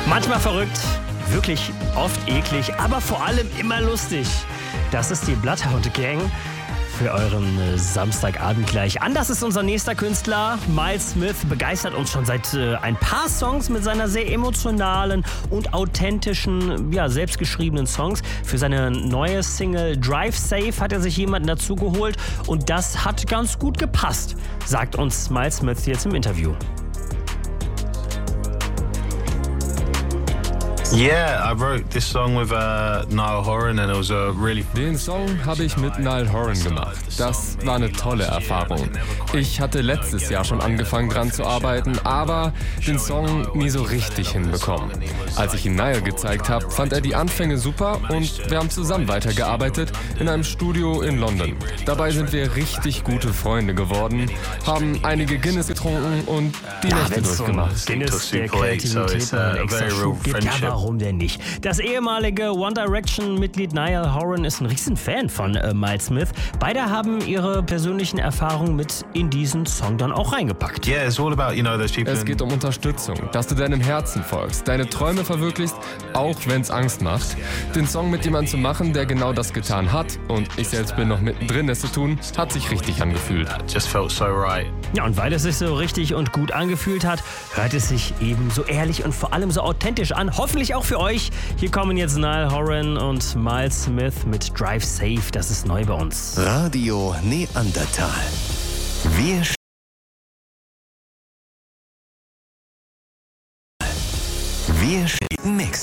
Manchmal verrückt, wirklich oft eklig, aber vor allem immer lustig. Das ist die Bloodhound Gang für euren Samstagabend gleich. Anders ist unser nächster Künstler. Miles Smith begeistert uns schon seit ein paar Songs mit seiner sehr emotionalen und authentischen, selbstgeschriebenen Songs. Für seine neue Single Drive Safe hat er sich jemanden dazu geholt und das hat ganz gut gepasst, sagt uns Miles Smith jetzt im Interview. Yeah, I wrote this song with Niall Horan and it was a really... Den Song habe ich mit Niall Horan gemacht. Das war eine tolle Erfahrung. Ich hatte letztes Jahr schon angefangen dran zu arbeiten, aber den Song nie so richtig hinbekommen. Als ich ihm Niall gezeigt habe, fand er die Anfänge super und wir haben zusammen weitergearbeitet in einem Studio in London. Dabei sind wir richtig gute Freunde geworden, haben einige Guinness getrunken und die Nächte durchgemacht. Guinness der Kreativität einen extra Schub gibt, ja, warum denn nicht? Das ehemalige One Direction-Mitglied Niall Horan ist ein Riesenfan von Miles Smith. Beide haben ihre persönlichen Erfahrungen mit in diesen Song dann auch reingepackt. Yeah, it's all about, those people. Es geht um Unterstützung, dass du deinem Herzen folgst, deine Träume verwirklichst, auch wenn es Angst macht. Den Song mit jemandem zu machen, der genau das getan hat, und ich selbst bin noch mittendrin, es zu tun, hat sich richtig angefühlt. Just felt so right. Ja, und weil es sich so richtig und gut angefühlt hat, hört es sich eben so ehrlich und vor allem so authentisch an. Hoffentlich auch für euch. Hier kommen jetzt Niall Horan und Miles Smith mit Drive Safe. Das ist neu bei uns. Radio Neandertal. Wir Mix.